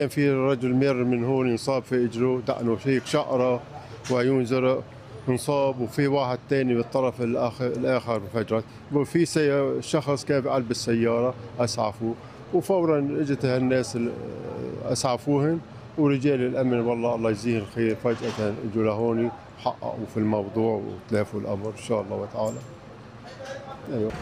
في رجل مر من هون انصاب في اجره، دقنه هيك شقره وعيون زرق انصاب، وفي واحد تاني بالطرف الاخر انفجرت. وفي شخص كان بقلب السياره اسعفوه، وفورا اجت هالناس اسعفوهن، ورجال الامن والله الله يجزيهم الخير فجاه اجوا لهون حققوا في الموضوع وتلافوا الامر ان شاء الله وتعالى. ايوه.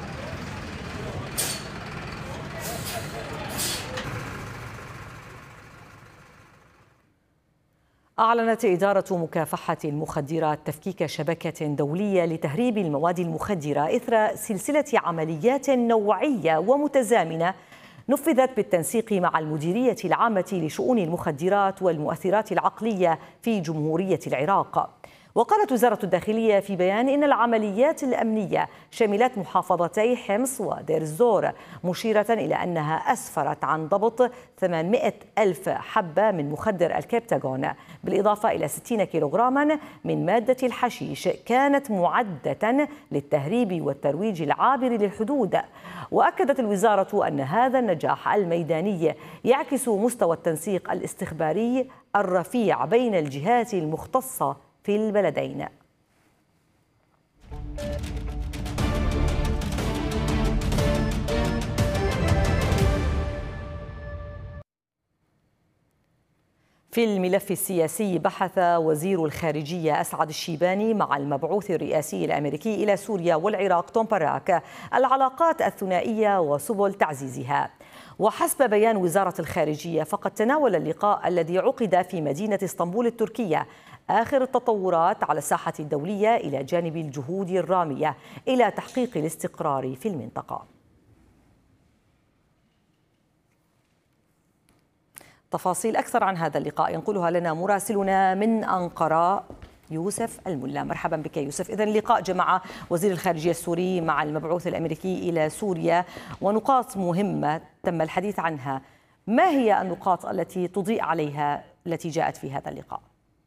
أعلنت إدارة مكافحة المخدرات تفكيك شبكة دولية لتهريب المواد المخدرة إثر سلسلة عمليات نوعية ومتزامنة نفذت بالتنسيق مع المديرية العامة لشؤون المخدرات والمؤثرات العقلية في جمهورية العراق. وقالت وزارة الداخلية في بيان إن العمليات الأمنية شملت محافظتي حمص ودير الزور، مشيرة إلى أنها أسفرت عن ضبط 800 ألف حبة من مخدر الكبتاغون، بالإضافة إلى 60 كيلوغراما من مادة الحشيش كانت معدة للتهريب والترويج العابر للحدود. وأكدت الوزارة أن هذا النجاح الميداني يعكس مستوى التنسيق الاستخباري الرفيع بين الجهات المختصة في البلدين. في الملف السياسي، بحث وزير الخارجية أسعد الشيباني مع المبعوث الرئاسي الأمريكي إلى سوريا والعراق توم باراك العلاقات الثنائية وسبل تعزيزها. وحسب بيان وزارة الخارجية، فقد تناول اللقاء الذي عقد في مدينة اسطنبول التركية آخر التطورات على الساحة الدولية إلى جانب الجهود الرامية إلى تحقيق الاستقرار في المنطقة. تفاصيل أكثر عن هذا اللقاء ينقلها لنا مراسلنا من أنقرة يوسف الملا. مرحبا بك يوسف. إذن لقاء جمع وزير الخارجية السوري مع المبعوث الأمريكي إلى سوريا، ونقاط مهمة تم الحديث عنها. ما هي النقاط التي تضيء عليها التي جاءت في هذا اللقاء؟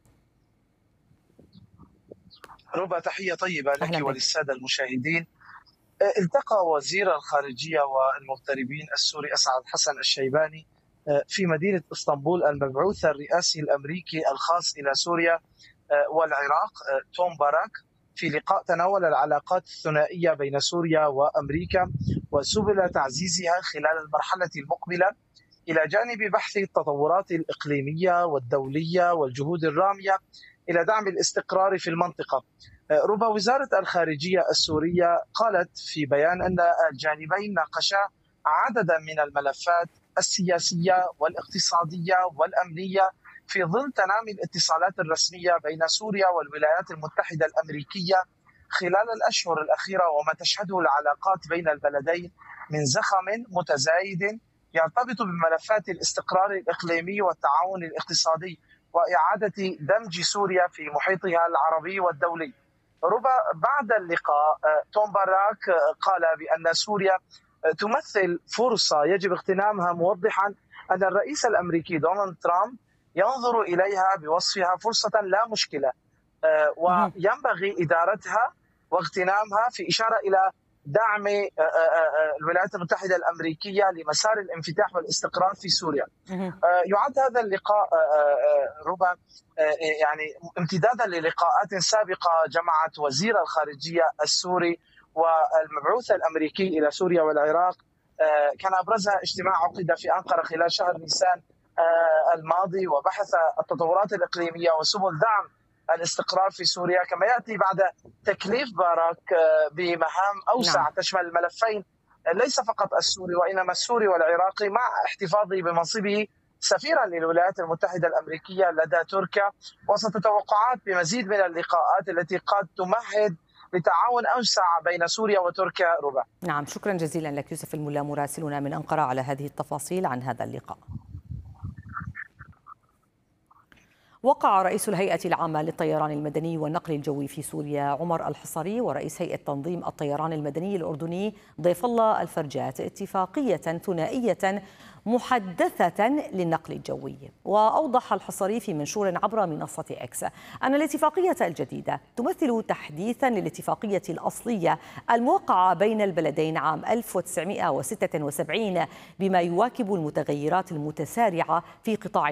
ربا، تحية طيبة لك وللسادة المشاهدين. التقى وزير الخارجية والمغتربين السوري أسعد حسن الشيباني في مدينة اسطنبول المبعوث الرئاسي الأمريكي الخاص إلى سوريا والعراق توم باراك، في لقاء تناول العلاقات الثنائية بين سوريا وأمريكا وسبل تعزيزها خلال المرحلة المقبلة، إلى جانب بحث التطورات الإقليمية والدولية والجهود الرامية إلى دعم الاستقرار في المنطقة. ربما وزارة الخارجية السورية قالت في بيان أن الجانبين ناقشا عددا من الملفات السياسية والاقتصادية والأمنية في ظل تنامي الاتصالات الرسمية بين سوريا والولايات المتحدة الأمريكية خلال الأشهر الأخيرة، وما تشهده العلاقات بين البلدين من زخم متزايد يرتبط بملفات الاستقرار الإقليمي والتعاون الاقتصادي وإعادة دمج سوريا في محيطها العربي والدولي. بعد اللقاء توم باراك قال بأن سوريا تمثل فرصة يجب اغتنامها، موضحا أن الرئيس الأمريكي دونالد ترامب ينظر إليها بوصفها فرصة لا مشكلة وينبغي إدارتها واغتنامها، في إشارة إلى دعم الولايات المتحدة الأمريكية لمسار الانفتاح والاستقرار في سوريا. يعد هذا اللقاء ربما يعني امتدادا للقاءات سابقة جمعت وزير الخارجية السوري والمبعوث الأمريكي إلى سوريا والعراق. كان أبرزها اجتماع عقد في أنقرة خلال شهر نيسان الماضي، وبحث التطورات الإقليمية وسبل دعم الاستقرار في سوريا، كما يأتي بعد تكليف باراك بمهام أوسع تشمل الملفين ليس فقط السوري وإنما السوري والعراقي، مع احتفاظه بمنصبه سفيرا للولايات المتحدة الأمريكية لدى تركيا، وسط توقعات بمزيد من اللقاءات التي قد تمهد لتعاون أوسع بين سوريا وتركيا. ربع. نعم، شكرا جزيلا لك يوسف الملا مراسلنا من أنقرة على هذه التفاصيل عن هذا اللقاء. وقع رئيس الهيئة العامة للطيران المدني والنقل الجوي في سوريا عمر الحصري ورئيس هيئة تنظيم الطيران المدني الأردني ضيف الله الفرجات اتفاقية ثنائية محدثة للنقل الجوي. وأوضح الحصري في منشور عبر منصة إكس أن الاتفاقية الجديدة تمثل تحديثا للاتفاقية الأصلية الموقعة بين البلدين عام 1976 بما يواكب المتغيرات المتسارعة في قطاع